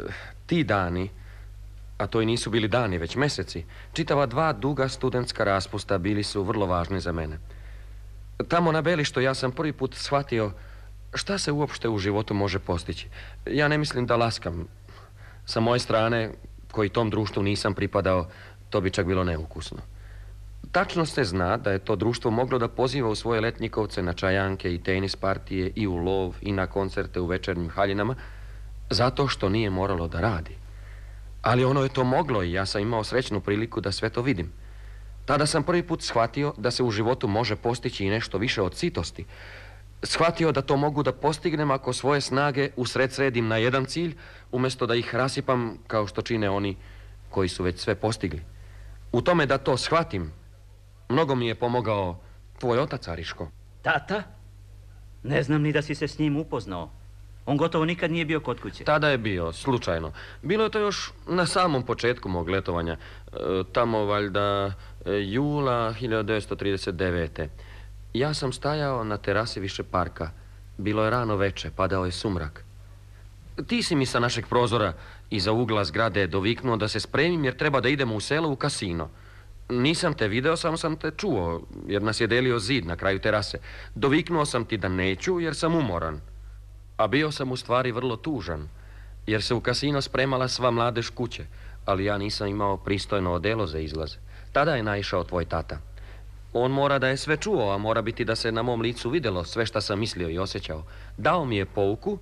Ti dani, a to i nisu bili dani, već meseci, čitava 2 duga studentska raspusta bili su vrlo važni za mene. Tamo na Belištu ja sam prvi put shvatio šta se uopšte u životu može postići. Ja ne mislim da laskam. Sa moje strane, koji tom društvu nisam pripadao, to bi čak bilo neukusno. Tačno se zna da je to društvo moglo da poziva u svoje letnjikovce na čajanke i tenis partije i u lov i na koncerte u večernjim haljinama, zato što nije moralo da radi. Ali ono je to moglo i ja sam imao srećnu priliku da sve to vidim. Tada sam prvi put shvatio da se u životu može postići i nešto više od sitosti. Shvatio da to mogu da postignem ako svoje snage usredsredim na jedan cilj, umjesto da ih rasipam kao što čine oni koji su već sve postigli. U tome da to shvatim, mnogo mi je pomogao tvoj otac, Ariško. Tata? Ne znam ni da si se s njim upoznao. On gotovo nikad nije bio kod kuće. Tada je bio, slučajno. Bilo je to još na samom početku mog letovanja. Tamo, valjda, jula 1939. Ja sam stajao na terasi više parka. Bilo je rano veče, padao je sumrak. Ti si mi sa našeg prozora iza ugla zgrade doviknuo da se spremim jer treba da idemo u selo u kasino. Nisam te video, samo sam te čuo, jer nas je delio zid na kraju terase. Doviknuo sam ti da neću jer sam umoran. A bio sam u stvari vrlo tužan, jer se u kasino spremala sva mladež kuće, ali ja nisam imao pristojno odelo za izlaz. Tada je naišao tvoj tata. On mora da je sve čuo, a mora biti da se na mom licu videlo sve šta sam mislio i osjećao. Dao mi je pouku.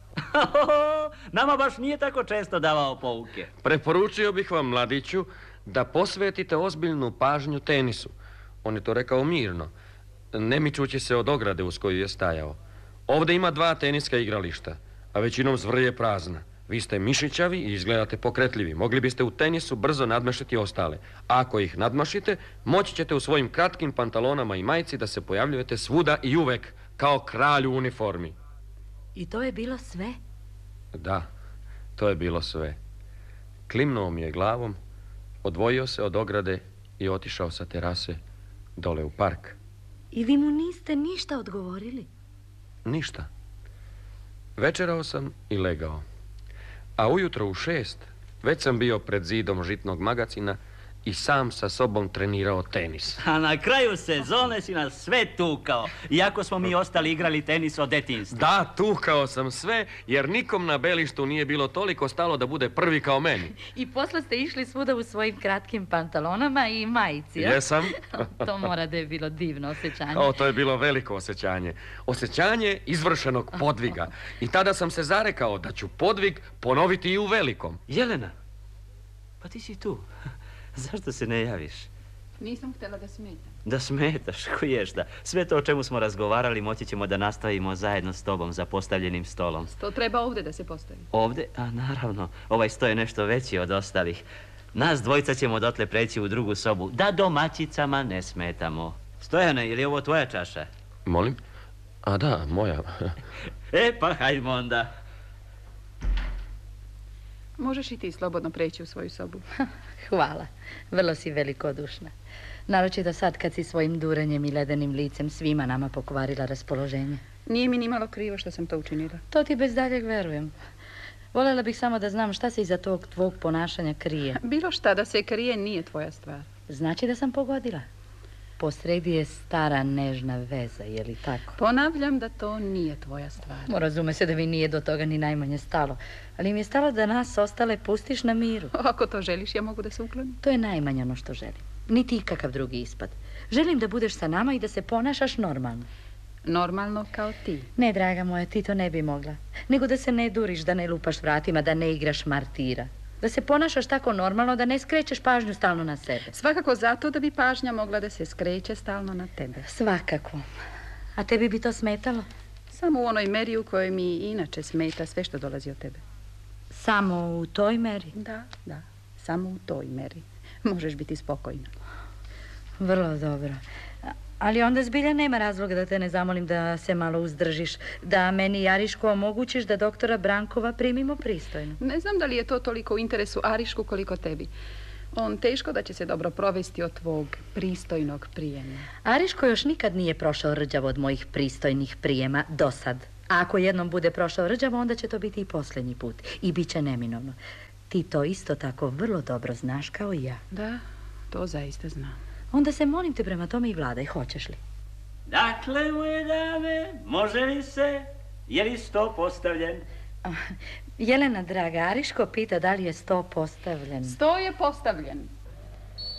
Nama baš nije tako često davao pouke. Preporučio bih vam, mladiću, da posvetite ozbiljnu pažnju tenisu. On je to rekao mirno, ne mičući se od ograde uz koju je stajao. Ovde ima 2 teniska igrališta, a većinom zvrje prazna. Vi ste mišićavi i izgledate pokretljivi. Mogli biste u tenisu brzo nadmašiti ostale. A ako ih nadmašite, moći ćete u svojim kratkim pantalonama i majici da se pojavljujete svuda i uvek, kao kralj u uniformi. I to je bilo sve? Da, to je bilo sve. Klimnuo mi je glavom, odvojio se od ograde i otišao sa terase dole u park. I vi mu niste ništa odgovorili? Ništa. Večerao sam i legao. A ujutro u 6 već sam bio pred zidom žitnog magacina i sam sa sobom trenirao tenis. A na kraju sezone si nas sve tukao, iako smo mi ostali igrali tenis od detinjstva. Da, tukao sam sve, jer nikom na Belištu nije bilo toliko stalo da bude prvi kao meni. I posle ste išli svuda u svojim kratkim pantalonama i majici, ja? Jesam. To mora da je bilo divno osjećanje. To je bilo veliko osjećanje. Osjećanje izvršenog podviga. I tada sam se zarekao da ću podvig ponoviti i u velikom. Jelena, pa ti si tu. Zašto se ne javiš? Nisam htjela da smetam. Da smetaš, koješta. Sve to o čemu smo razgovarali moći ćemo da nastavimo zajedno s tobom za postavljenim stolom. To treba ovdje da se postavi. Ovdje? A naravno, ovaj sto je nešto veći od ostalih. Nas dvojica ćemo dotle preći u drugu sobu, da domaćicama ne smetamo. Stojane, ili je ovo tvoja čaša? Molim? A da, moja. Pa hajdemo onda. Možeš i ti slobodno preći u svoju sobu. Hvala, vrlo si velikodušna. Naročito sad kad si svojim durenjem i ledenim licem svima nama pokvarila raspoloženje. Nije mi ni malo krivo što sam to učinila. To ti bez daljeg verujem. Voljela bih samo da znam šta se iza tog tvog ponašanja krije. Bilo šta da se krije nije tvoja stvar. Znači da sam pogodila. Posredi je stara nežna veza, je li tako? Ponavljam da to nije tvoja stvar. Razume se da mi nije do toga ni najmanje stalo. Ali mi je stalo da nas ostale pustiš na miru. Ako to želiš, ja mogu da se uklonim. To je najmanje ono što želim. Niti ikakav drugi ispad. Želim da budeš sa nama i da se ponašaš normalno. Normalno kao ti. Ne, draga moja, ti to ne bi mogla. Nego da se ne duriš, da ne lupaš vratima, da ne igraš martira. Da se ponašaš tako normalno da ne skrećeš pažnju stalno na sebe. Svakako zato da bi pažnja mogla da se skreće stalno na tebe. Svakako. A tebi bi to smetalo? Samo u onoj meri u kojoj mi inače smeta sve što dolazi od tebe. Samo u toj meri? Da, samo u toj meri. Možeš biti spokojna. Vrlo dobro. Ali onda zbilja nema razloga da te ne zamolim da se malo uzdržiš, da meni i Arišku omogućiš da doktora Brankova primimo pristojno. Ne znam da li je to toliko u interesu Arišku koliko tebi. On teško da će se dobro provesti od tvog pristojnog prijema. Ariško još nikad nije prošao rđavo od mojih pristojnih prijema do sad. A ako jednom bude prošao rđavo, onda će to biti i posljednji put. I bit će neminovno. Ti to isto tako vrlo dobro znaš kao i ja. Da, to zaista znam. Onda se molim te prema tome i vladaj, hoćeš li? Dakle, moje dame, može li se? Je li sto postavljen? Jelena, draga, Ariško pita da li je sto postavljen. Sto je postavljen.